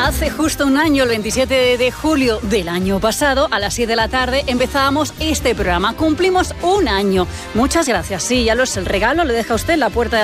Hace justo un año, el 27 de julio del año pasado, a las 7 de la tarde, empezábamos este programa. Cumplimos un año. Muchas gracias. Sí, ya lo es, el regalo le deja a usted en la puerta de